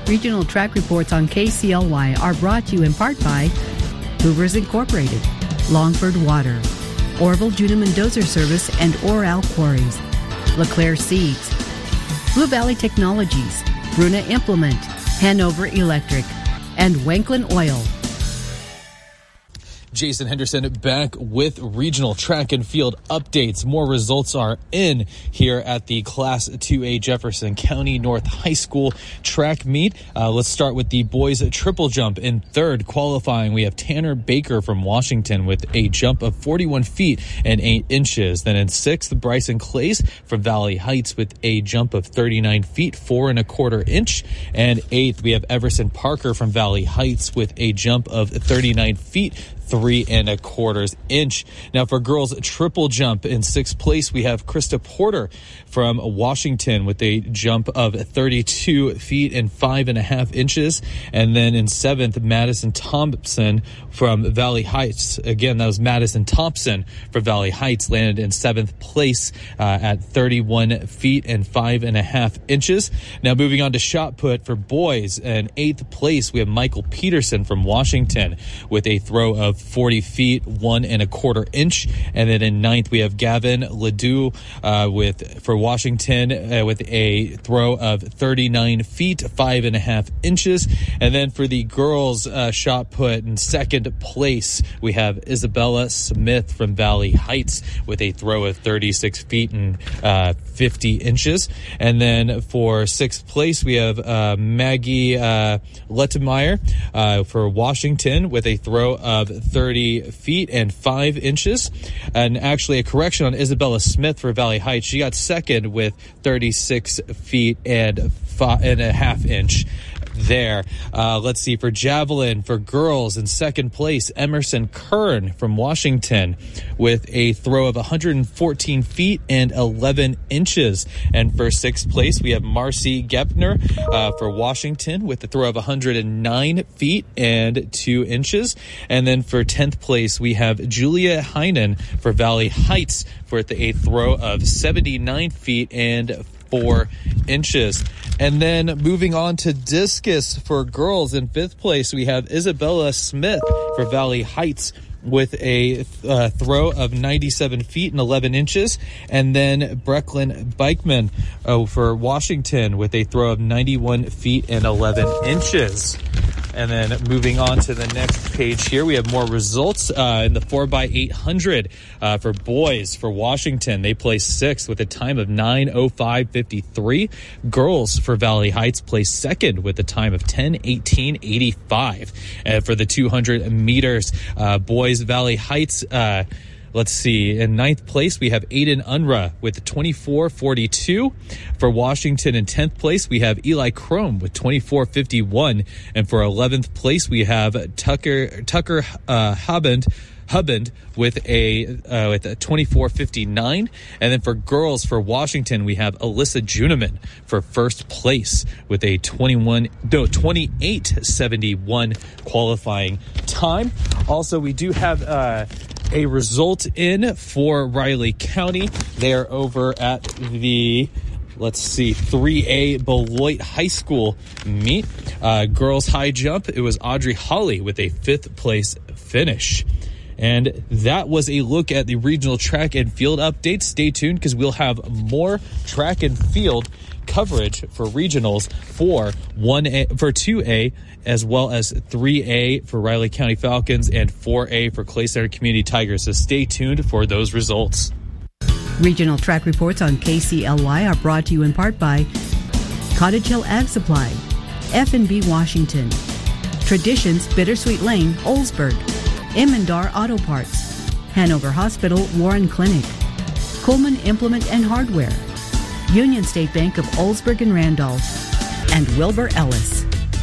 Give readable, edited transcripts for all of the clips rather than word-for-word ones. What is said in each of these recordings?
Regional track reports on KCLY are brought to you in part by Hoovers Incorporated, Longford Water, Orville Juna Mendoza Service and Oral Quarries, LeClaire Seeds, Blue Valley Technologies, Bruna Implement, Hanover Electric, and Wanklin Oil. Jason Henderson back with regional track and field updates. More results are in here at the Class 2A Jefferson County North High School track meet. Let's start with the boys triple jump. In third qualifying, we have Tanner Baker from Washington with a jump of 41 feet and 8 inches. Then in sixth, Bryson Clays from Valley Heights with a jump of 39 feet, 4 1/4 inch. And eighth, we have Everson Parker from Valley Heights with a jump of 39 feet, 3 1/4 inch. Now for girls triple jump, in sixth place we have Krista Porter from Washington with a jump of 32 feet and 5 1/2 inches. And then in seventh, Madison Thompson from Valley Heights. Again, that was Madison Thompson from Valley Heights, landed in seventh place at 31 feet and 5 1/2 inches. Now moving on to shot put for boys, in eighth place we have Michael Peterson from Washington with a throw of 40 feet, 1 1/4 inch. And then in ninth, we have Gavin Ledoux for Washington with a throw of 39 feet, 5 1/2 inches. And then for the girls shot put, in second place, we have Isabella Smith from Valley Heights with a throw of 36 feet and 50 inches. And then for sixth place, we have Maggie Lettemeyer for Washington with a throw of 30 feet and 5 inches. And actually a correction on Isabella Smith for Valley Heights. She got second with 36 feet and 5 1/2 inch there. Let's see, for javelin for girls, in second place, Emerson Kern from Washington with a throw of 114 feet and 11 inches. And for sixth place, we have Marcy Gepner for Washington with a throw of 109 feet and 2 inches. And then for 10th place, we have Julia Heinen for Valley Heights for a throw of 79 feet and 4 inches. And then moving on to discus for girls, in fifth place we have Isabella Smith for Valley Heights with a throw of 97 feet and 11 inches. And then Brecklin Bikeman for Washington with a throw of 91 feet and 11 inches. And then moving on to the next page here, we have more results in the 4x800 for boys for Washington. They placed sixth with a time of 9:05:53. Girls for Valley Heights placed second with a time of 10:18:85. And for the 200 meters, boys Valley Heights, let's see, in ninth place, we have Aiden Unruh with 24:42. For Washington, in 10th place, we have Eli Chrome with 24:51. And for 11th place, we have Tucker Hubband with a 24:59. And then for girls for Washington, we have Alyssa Juneman for first place with a 28:71 qualifying time. Also, we do have a result in for Riley County. They are over at the 3A Beloit High School meet. Girls high jump, it was Audrey Holly with a 5th place finish. And that was a look at the regional track and field updates. Stay tuned because we'll have more track and field coverage for regionals for 2A as well as 3A for Riley County Falcons and 4A for Clay Center Community Tigers. So stay tuned for those results. Regional track reports on KCLY are brought to you in part by Cottage Hill Ag Supply, F&B Washington, Traditions Bittersweet Lane, Oldsburg, Immendar Auto Parts, Hanover Hospital, Warren Clinic, Coleman Implement and Hardware, Union State Bank of Oldsburg and Randolph, and Wilbur Ellis.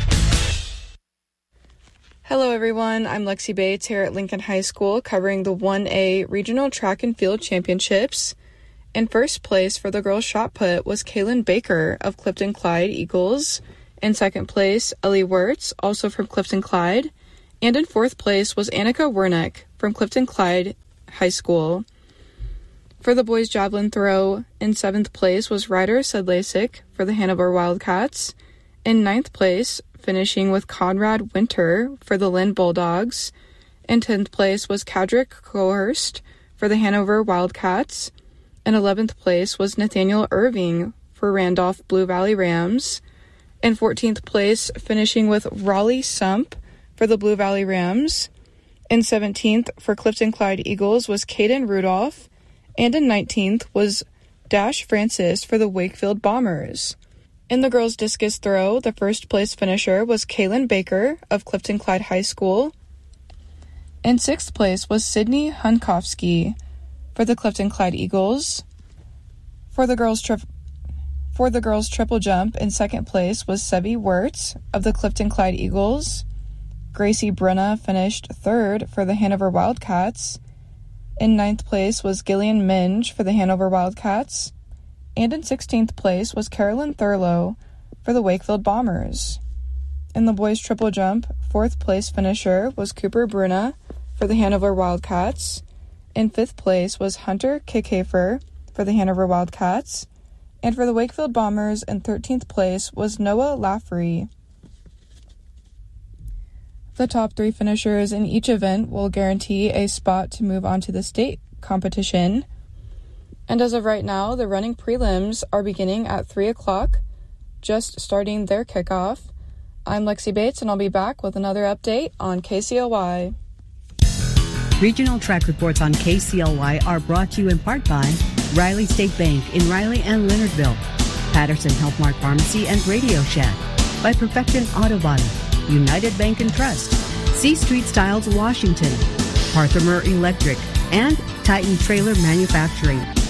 Hello everyone, I'm Lexi Bates here at Lincoln High School covering the 1A Regional Track and Field Championships. In first place for the girls' shot put was Kaylin Baker of Clifton Clyde Eagles. In second place, Ellie Wirtz, also from Clifton Clyde. And in fourth place was Annika Wernick from Clifton Clyde High School. For the boys' javelin throw, in seventh place was Ryder Sedlacek for the Hanover Wildcats. In 9th place, finishing with Conrad Winter for the Lynn Bulldogs. In 10th place was Cadrick Cohurst for the Hanover Wildcats. In 11th place was Nathaniel Irving for Randolph Blue Valley Rams. In 14th place, finishing with Raleigh Sump for the Blue Valley Rams. In 17th for Clifton Clyde Eagles was Caden Rudolph. And in 19th was Dash Francis for the Wakefield Bombers. In the girls' discus throw, the first place finisher was Kaylin Baker of Clifton Clyde High School. In 6th place was Sydney Hunkowski for the Clifton Clyde Eagles. For the girls' triple jump, in 2nd place was Sevi Wirtz of the Clifton Clyde Eagles. Gracie Brenna finished 3rd for the Hanover Wildcats. In 9th place was Gillian Minge for the Hanover Wildcats. And in 16th place was Carolyn Thurlow for the Wakefield Bombers. In the boys' triple jump, 4th place finisher was Cooper Bruna for the Hanover Wildcats. In 5th place was Hunter Kickhafer for the Hanover Wildcats. And for the Wakefield Bombers, in 13th place was Noah Laffery. The top 3 finishers in each event will guarantee a spot to move on to the state competition. And as of right now, the running prelims are beginning at 3 o'clock, just starting their kickoff. I'm Lexi Bates, and I'll be back with another update on KCLY. Regional track reports on KCLY are brought to you in part by Riley State Bank in Riley and Leonardville, Patterson Health Mart Pharmacy and Radio Shack, by Perfection Auto Body, United Bank and Trust, C Street Styles Washington, Parthermer Electric, and Titan Trailer Manufacturing.